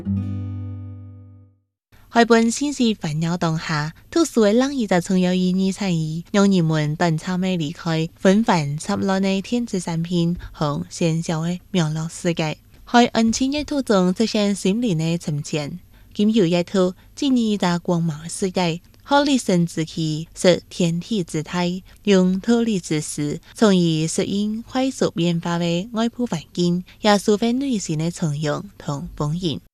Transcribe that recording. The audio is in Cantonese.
喺本先是煩擾當下，讀書嘅冷意就充有意義在於，讓人們短暫地離開紛繁雜亂嘅電子產品和喧囂嘅網絡世界，喺安靜嘅途中實現心靈嘅沉潛。經由閱讀進入一個光芒嘅世界，學立身之氣，識天地之大，用道理之事，從而適應快速變化嘅外部環境，也抒發內心嘅從容同豐盈。